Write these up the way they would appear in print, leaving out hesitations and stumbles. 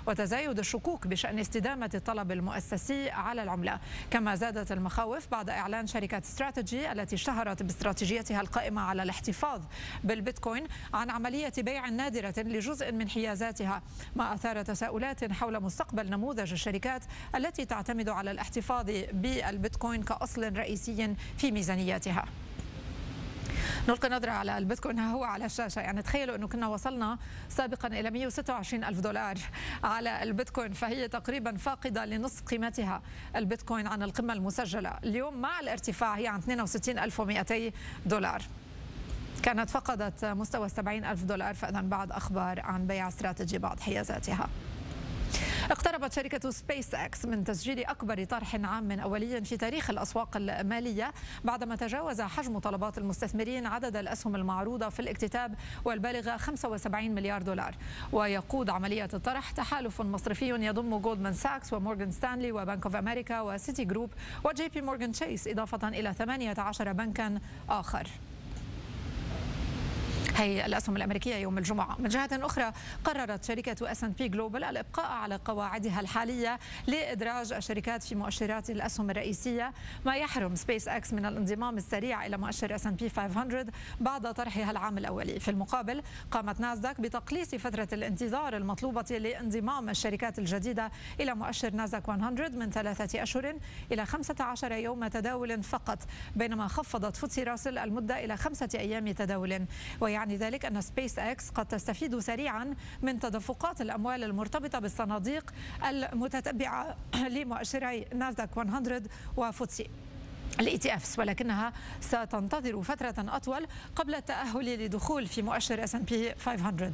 وتزايد الشكوك بشأن استدامة الطلب المؤسسي على العملة. كما زادت المخاوف بعد إعلان شركة استراتيجي التي اشتهرت باستراتيجيتها القائمة على الاحتفاظ بالبيتكوين عن عملية بيع نادرة لجزء من حيازاتها، ما أثار تساؤلات حول مستقبل نموذج الشركات التي تعتمد على الاحتفاظ بالبيتكوين كأصل رئيسي في ميزانياتها. نلقي نظرة على البيتكوين، ها هو على الشاشة. يعني تخيلوا أنه كنا وصلنا سابقا إلى 126 ألف دولار على البيتكوين، فهي تقريبا فاقدة لنصف قيمتها البيتكوين عن القمة المسجلة. اليوم مع الارتفاع هي عن 62,200 دولار، كانت فقدت مستوى 70 ألف دولار. فإذا بعد أخبار عن بيع استراتيجي بعض حيازاتها. اقتربت شركة سبيس اكس من تسجيل أكبر طرح عام أولي في تاريخ الأسواق المالية بعدما تجاوز حجم طلبات المستثمرين عدد الأسهم المعروضة في الاكتتاب والبالغ 75 مليار دولار. ويقود عملية الطرح تحالف مصرفي يضم جولدمان ساكس ومورغان ستانلي وبنك اوف أمريكا وسيتي جروب وجي بي مورغان تشيس، إضافة إلى 18 بنكا آخر. هي الأسهم الأمريكية يوم الجمعة. من جهة أخرى قررت شركة S&P جلوبال الإبقاء على قواعدها الحالية لإدراج الشركات في مؤشرات الأسهم الرئيسية، ما يحرم سبيس اكس من الانضمام السريع إلى مؤشر S&P 500 بعد طرحها العام الأولي. في المقابل قامت ناسداك بتقليص فترة الانتظار المطلوبة لانضمام الشركات الجديدة إلى مؤشر ناسداك 100 من 3 أشهر إلى 15 يوم تداول فقط، بينما خفضت فوتسي راسل المدة إلى 5 أيام تداول. ويعني ذلك أن سبيس اكس قد تستفيد سريعا من تدفقات الأموال المرتبطة بالصناديق المتتبعة لمؤشري ناسداك 100 وفوتسي الETFs، ولكنها ستنتظر فترة أطول قبل التأهل لدخول في مؤشر S&P 500.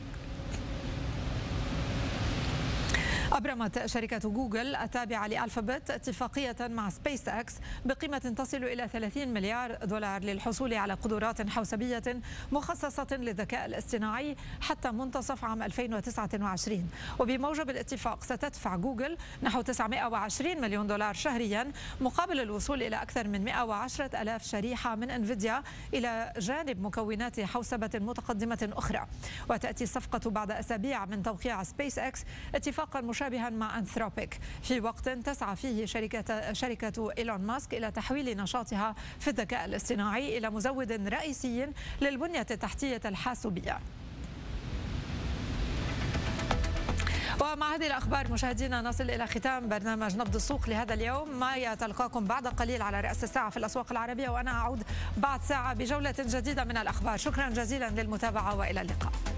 أبرمت شركة جوجل التابعة لألفابت اتفاقية مع سبيس اكس بقيمة تصل إلى 30 مليار دولار للحصول على قدرات حوسبية مخصصة للذكاء الاصطناعي حتى منتصف عام 2029. وبموجب الاتفاق ستدفع جوجل نحو 920 مليون دولار شهريا مقابل الوصول إلى أكثر من 110 ألاف شريحة من انفيديا إلى جانب مكونات حوسبة متقدمة أخرى. وتأتي الصفقة بعد أسابيع من توقيع سبيس اكس اتفاقا مشابها مع أنثروبيك، في وقت تسعى فيه شركة إيلون ماسك إلى تحويل نشاطها في الذكاء الاصطناعي إلى مزود رئيسي للبنية التحتية الحاسوبية. ومع هذه الأخبار مشاهدينا نصل إلى ختام برنامج نبض السوق لهذا اليوم. ما يتلقاكم بعد قليل على رأس الساعة في الأسواق العربية، وأنا أعود بعد ساعة بجولة جديدة من الأخبار. شكرا جزيلا للمتابعة وإلى اللقاء.